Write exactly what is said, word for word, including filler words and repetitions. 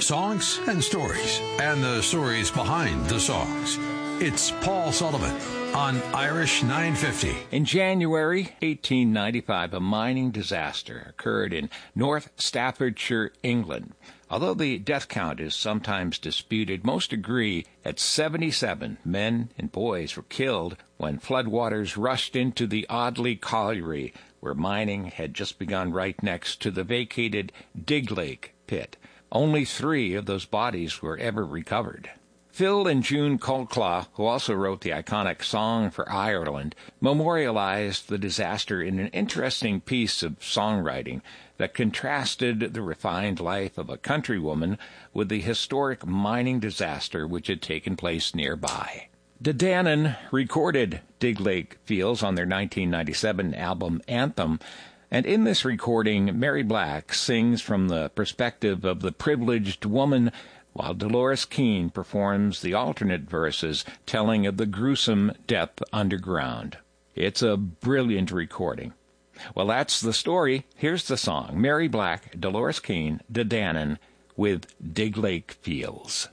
songs and stories, and the stories behind the songs. It's Paul Sullivan on Irish nine fifty. In January eighteen ninety-five, a mining disaster occurred in North Staffordshire, England. Although the death count is sometimes disputed, most agree that seventy-seven men and boys were killed when floodwaters rushed into the Audley Colliery, where mining had just begun right next to the vacated Dig Lake pit. Only three of those bodies were ever recovered. Phil and June Colclough, who also wrote the iconic Song for Ireland, memorialized the disaster in an interesting piece of songwriting that contrasted the refined life of a countrywoman with the historic mining disaster which had taken place nearby. Dedanan recorded Dig Lake Fields on their nineteen ninety-seven album Anthem, and in this recording, Mary Black sings from the perspective of the privileged woman, while Dolores Keane performs the alternate verses telling of the gruesome death underground. It's a brilliant recording. Well, that's the story. Here's the song. Mary Black, Dolores Keane, Dedanan with Dig Lake Fields.